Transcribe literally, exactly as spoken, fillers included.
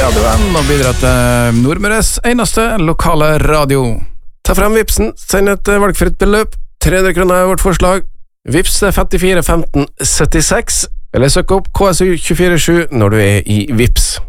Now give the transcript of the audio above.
radioen og bidra til Nordmøres eneste lokale radio. Ta frem Vipsen, send et valgfritt beløp. tre hundre kroner er vårt forslag. Vips er femtifire femten syttiseks, eller søk opp K S U to fire sju når du er i Vips.